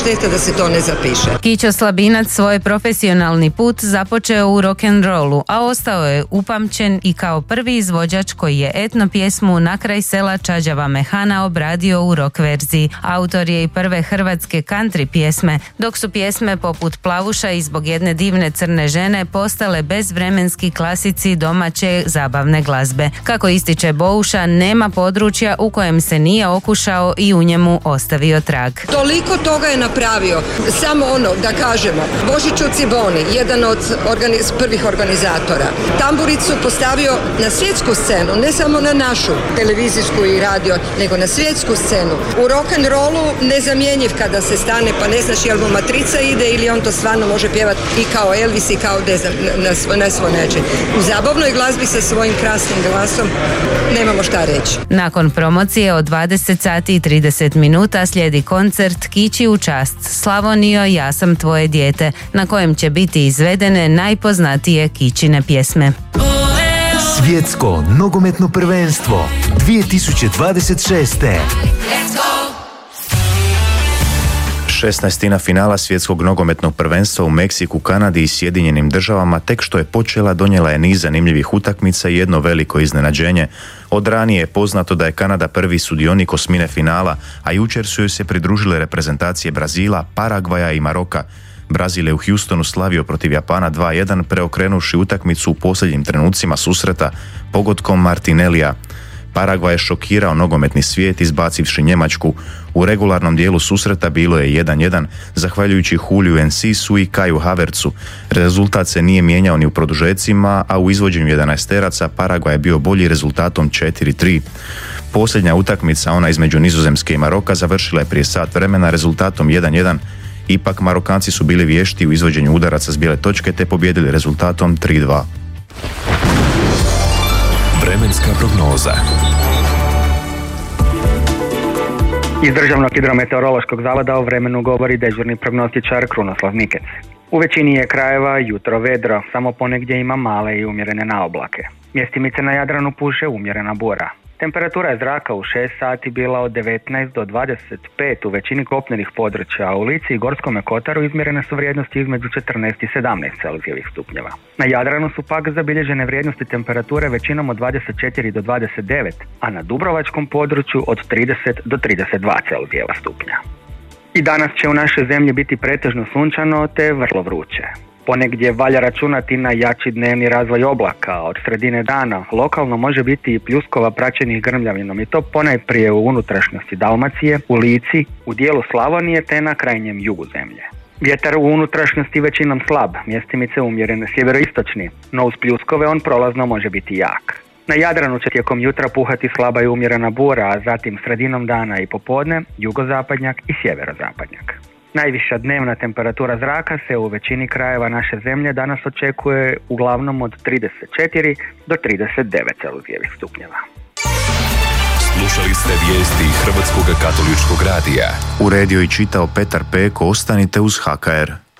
šteta da se to ne zapiše. Kićo Slabinac svoj profesionalni put započeo u rock'n'rollu, a ostao je upamćen i kao prvi izvođač koji je etno pjesmu Na kraj sela Čađava Mehana obradio u rock verziji. Autor je i prve hrvatske country pjesme, dok su pjesme poput Plavuša i Zbog jedne divne crne žene postale bezvremenski klasici domaće zabavne glazbe. Kako ističe Bouša, nema područja u kojem se nije okušao i u njemu ostavio trag. Toliko toga je napravio. Samo ono, da kažemo, Božiću Ciboni, jedan od prvih organizatora, tamburicu postavio na svjetsku scenu, ne samo na našu televizijsku i radio, nego na svjetsku scenu. U rock'n'rollu nezamjenjiv kada se stane, pa ne znaš jel mu matrica ide ili on to stvarno može pjevati i kao Elvis i kao na svoj način. U zabavnoj glazbi sa svojim krasnim glasom nemamo šta reći. Nakon promocije od 20 sati i 30 minuta slijedi koncert Kići u čast Slavonijo, ja sam tvoje dijete, na kojem će biti izvedene najpoznatije Kićine pjesme. Svjetsko nogometno prvenstvo 2026. 16. finala svjetskog nogometnog prvenstva u Meksiku, Kanadi i Sjedinjenim državama tek što je počela donijela je niz zanimljivih utakmica i jedno veliko iznenađenje. Od ranije je poznato da je Kanada prvi sudionik osmine finala, a jučer su joj se pridružile reprezentacije Brazila, Paragvaja i Maroka. Brazil je u Houstonu slavio protiv Japana 2-1, preokrenuši utakmicu u posljednjim trenucima susreta pogodkom Martinellija. Paragvaj je šokirao nogometni svijet izbacivši Njemačku. U regularnom dijelu susreta bilo je 1-1, zahvaljujući Juliju Encisu i Kaju Havertzu. Rezultat se nije mijenjao ni u produžecima, a u izvođenju 11-teraca Paragvaj je bio bolji rezultatom 4-3. Posljednja utakmica, ona između Nizozemske i Maroka, završila je prije sat vremena rezultatom 1-1. Ipak Marokanci su bili vješti u izvođenju udaraca s bijele točke te pobijedili rezultatom 3-2. Vremenska prognoza. Iz Državnog hidrometeorološkog zavoda o vremenu govori dežurni prognostičar Krunoslav Mikec. U većini je krajeva jutro vedro, samo ponegdje ima male i umjerene naoblake. Mjestimice na Jadranu puše umjerena bura. Temperatura je zraka u 6 sati bila od 19 do 25 u većini kopnenih područja, a u Lici i Gorskome Kotaru izmjerene su vrijednosti između 14 i 17 Celzijevih stupnjeva. Na Jadranu su pak zabilježene vrijednosti temperature većinom od 24 do 29, a na Dubrovačkom području od 30 do 32 Celzijeva stupnja. I danas će u našoj zemlji biti pretežno sunčano te vrlo vruće. Ponegdje valja računati na jači dnevni razvoj oblaka. Od sredine dana lokalno može biti i pljuskova praćenih grmljavinom i to ponajprije u unutrašnjosti Dalmacije, u Lici, u dijelu Slavonije te na krajnjem jugu zemlje. Vjetar u unutrašnjosti većinom slab, mjestimice umjerene sjeveroistočni, no uz pljuskove on prolazno može biti jak. Na Jadranu će tijekom jutra puhati slaba i umjerena bura, a zatim sredinom dana i popodne jugozapadnjak i sjeverozapadnjak. Najviša dnevna temperatura zraka se u većini krajeva naše zemlje danas očekuje uglavnom od 34 do 39 Celzijevih stupnjeva. Slušali ste vijesti Hrvatskog katoličkog radija. Uredio i čitao Petar Peko, ostanite uz HKR.